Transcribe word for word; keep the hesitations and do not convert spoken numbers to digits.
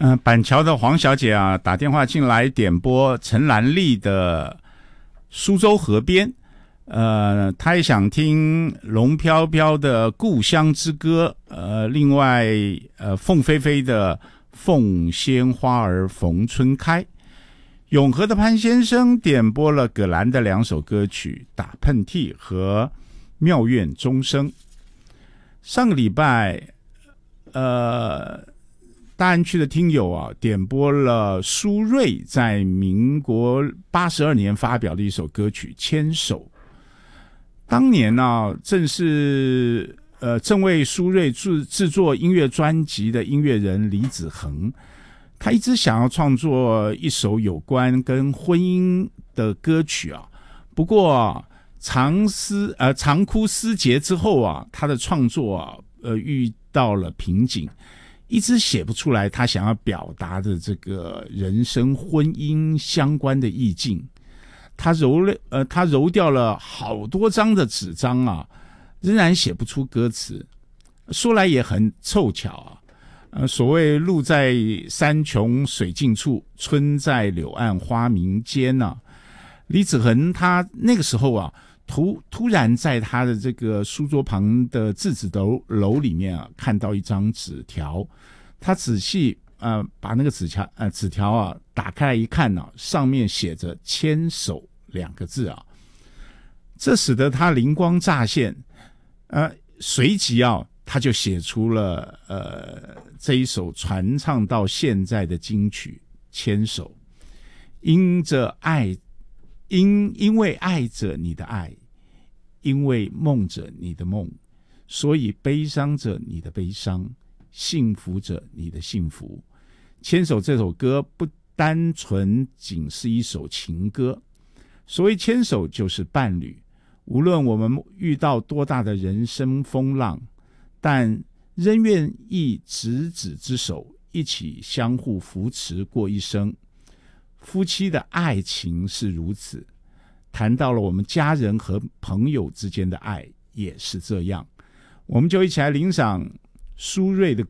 呃，板桥的黄小姐啊，打电话进来点播陈兰丽的《苏州河边》，呃，她也想听龙飘飘的《故乡之歌》，呃，另外呃，凤飞飞的《凤仙花儿逢春开》。永和的潘先生点播了葛兰的两首歌曲《打喷嚏》和《妙愿钟声》。上个礼拜，呃。大安区的听友啊，点播了苏芮在民国八十二年发表的一首歌曲《牵手》。当年呢、啊，正是呃正为苏芮制制作音乐专辑的音乐人李子恒，他一直想要创作一首有关跟婚姻的歌曲啊。不过、啊、长思呃长枯思竭之后啊，他的创作啊呃遇到了瓶颈。一直写不出来他想要表达的这个人生婚姻相关的意境，他揉了呃他揉掉了好多张的纸张啊，仍然写不出歌词。说来也很凑巧啊，呃所谓路在山穷水尽处，春在柳暗花明间啊，李子恒他那个时候啊，突突然在他的这个书桌旁的字子楼楼里面啊，看到一张纸条，他仔细呃把那个纸条呃纸条啊打开来一看呢、啊，上面写着“牵手”两个字啊，这使得他灵光乍现，呃，随即啊他就写出了呃这一首传唱到现在的金曲《牵手》，因着爱，因因为爱着你的爱。因为梦着你的梦，所以悲伤着你的悲伤，幸福着你的幸福。牵手这首歌不单纯仅是一首情歌，所谓牵手就是伴侣，无论我们遇到多大的人生风浪，但仍愿意执子之手，一起相互扶持过一生。夫妻的爱情是如此，谈到了我们家人和朋友之间的爱也是这样。我们就一起来领赏苏芮的